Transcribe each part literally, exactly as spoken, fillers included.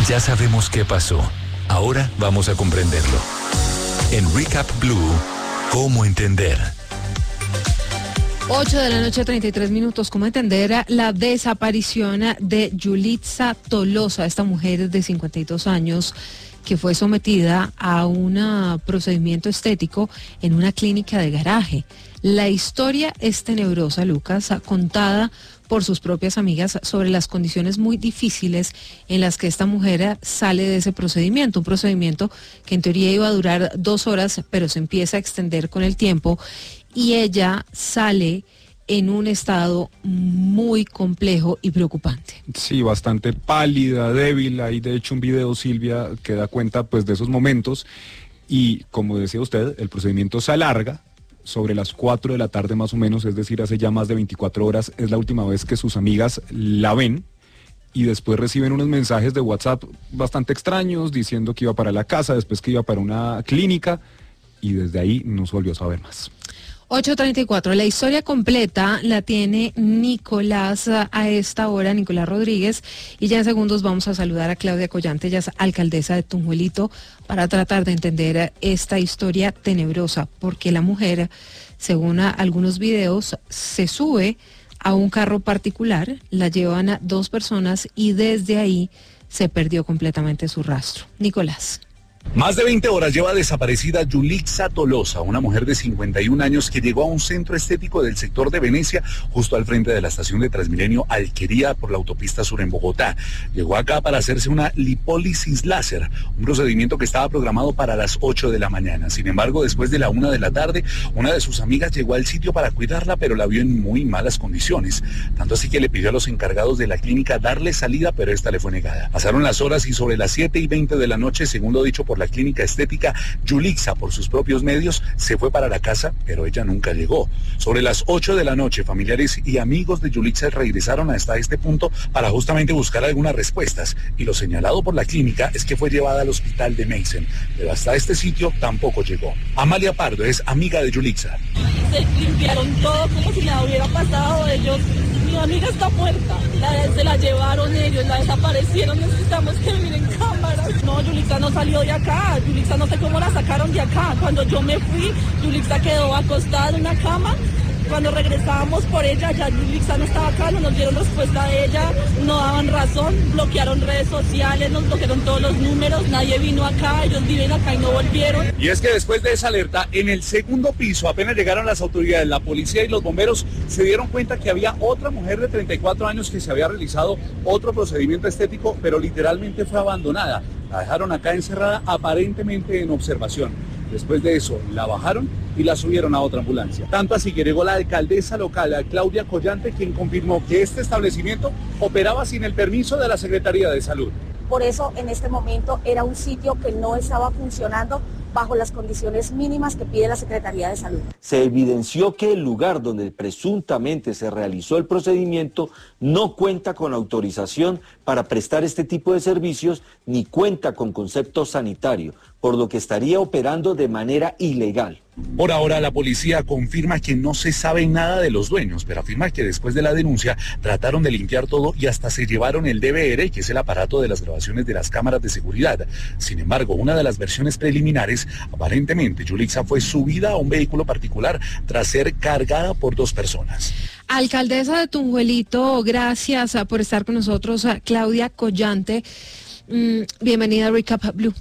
Ya sabemos qué pasó. Ahora vamos a comprenderlo. En Recap Blue, ¿cómo entender? ocho de la noche, treinta y tres minutos. ¿Cómo entender la desaparición de Yulitza Tolosa, esta mujer de cincuenta y dos años que fue sometida a un procedimiento estético en una clínica de garaje? La historia es tenebrosa, Lucas, contada por sus propias amigas sobre las condiciones muy difíciles en las que esta mujer sale de ese procedimiento, un procedimiento que en teoría iba a durar dos horas, pero se empieza a extender con el tiempo y ella sale en un estado muy complejo y preocupante. Sí, bastante pálida, débil. Hay de hecho un video, Silvia, que da cuenta pues de esos momentos y como decía usted, el procedimiento se alarga sobre las cuatro de la tarde más o menos, es decir, hace ya más de veinticuatro horas, es la última vez que sus amigas la ven y después reciben unos mensajes de WhatsApp bastante extraños diciendo que iba para la casa, después que iba para una clínica y desde ahí no se volvió a saber más. ocho treinta y cuatro, la historia completa la tiene Nicolás a esta hora, Nicolás Rodríguez, y ya en segundos vamos a saludar a Claudia Collante, ella es alcaldesa de Tunjuelito, para tratar de entender esta historia tenebrosa, porque la mujer, según algunos videos, se sube a un carro particular, la llevan a dos personas y desde ahí se perdió completamente su rastro. Nicolás. Más de veinte horas lleva desaparecida Yulitza Tolosa, una mujer de cincuenta y un años que llegó a un centro estético del sector de Venecia, justo al frente de la estación de Transmilenio Alquería por la autopista sur en Bogotá. Llegó acá para hacerse una lipólisis láser, un procedimiento que estaba programado para las ocho de la mañana. Sin embargo, después de la una de la tarde, una de sus amigas llegó al sitio para cuidarla, pero la vio en muy malas condiciones. Tanto así que le pidió a los encargados de la clínica darle salida, pero esta le fue negada. Pasaron las horas y sobre las siete y veinte de la noche, según lo dicho por la clínica estética, Yulitza, por sus propios medios, se fue para la casa, pero ella nunca llegó. Sobre las ocho de la noche, familiares y amigos de Yulitza regresaron hasta este punto para justamente buscar algunas respuestas, y lo señalado por la clínica es que fue llevada al hospital de Meissen, pero hasta este sitio tampoco llegó. Amalia Pardo es amiga de Yulitza. Se limpiaron todo como si nada hubiera pasado. Ellos, mi amiga está muerta, la, se la llevaron ellos, la desaparecieron, necesitamos que miren cámaras. No, Yulitza no salió de acá, Yulitza no sé cómo la sacaron de acá. Cuando yo me fui, Yulitza quedó acostada en una cama. Cuando regresábamos por ella, ya Yulitza no estaba acá, no nos dieron respuesta de ella, no daban razón, bloquearon redes sociales, nos bloquearon todos los números, nadie vino acá, ellos viven acá y no volvieron. Y es que después de esa alerta, en el segundo piso, apenas llegaron las autoridades, la policía y los bomberos, se dieron cuenta que había otra mujer de treinta y cuatro años que se había realizado otro procedimiento estético, pero literalmente fue abandonada. La dejaron acá encerrada, aparentemente en observación. Después de eso, la bajaron y la subieron a otra ambulancia. Tanto así que llegó la alcaldesa local, Claudia Collante, quien confirmó que este establecimiento operaba sin el permiso de la Secretaría de Salud. Por eso, en este momento, era un sitio que no estaba funcionando bajo las condiciones mínimas que pide la Secretaría de Salud. Se evidenció que el lugar donde presuntamente se realizó el procedimiento no cuenta con autorización para prestar este tipo de servicios ni cuenta con concepto sanitario, por lo que estaría operando de manera ilegal. Por ahora la policía confirma que no se sabe nada de los dueños, pero afirma que después de la denuncia trataron de limpiar todo y hasta se llevaron el D V R, que es el aparato de las grabaciones de las cámaras de seguridad. Sin embargo, una de las versiones preliminares, aparentemente Yulitza fue subida a un vehículo particular tras ser cargada por dos personas. Alcaldesa de Tunjuelito, gracias por estar con nosotros, Claudia Collante. Mm, bienvenida a Recap Blue.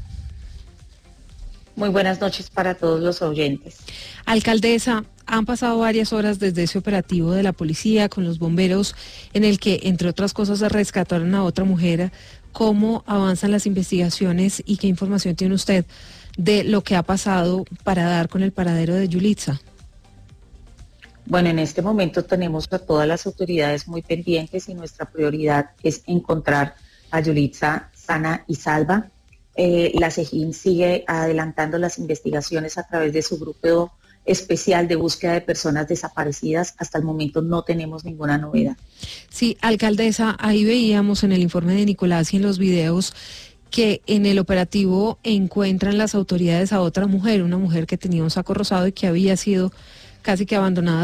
Muy buenas noches para todos los oyentes. Alcaldesa, han pasado varias horas desde ese operativo de la policía con los bomberos en el que, entre otras cosas, rescataron a otra mujer. ¿Cómo avanzan las investigaciones y qué información tiene usted de lo que ha pasado para dar con el paradero de Yulitza? Bueno, en este momento tenemos a todas las autoridades muy pendientes y nuestra prioridad es encontrar a Yulitza sana y salva. Eh, la SEGIN sigue adelantando las investigaciones a través de su grupo especial de búsqueda de personas desaparecidas. Hasta el momento no tenemos ninguna novedad. Sí, alcaldesa, ahí veíamos en el informe de Nicolás y en los videos que en el operativo encuentran las autoridades a otra mujer, una mujer que tenía un saco rosado y que había sido casi que abandonada